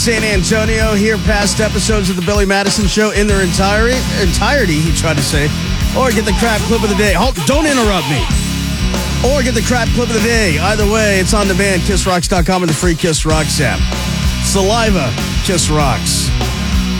San Antonio, hear past episodes of the Billy Madison Show in their entirety, he tried to say, or get the crap clip of the day. Don't interrupt me. Or get the crap clip of the day. Either way, it's on demand, KissRocks.com and the free Kiss Rocks app. Saliva, Kiss Rocks.